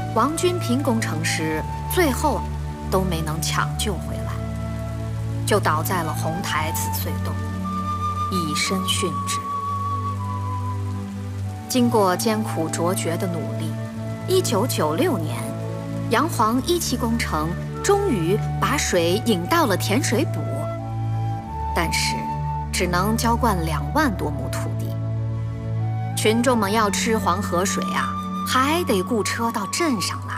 王君平工程师最后都没能抢救回来，就倒在了红台子隧洞，以身殉职。经过艰苦卓绝的努力，1996年，杨黄1期工程终于把水引到了甜水补，但是只能浇灌2万多亩土地。群众们要吃黄河水啊，还得雇车到镇上来。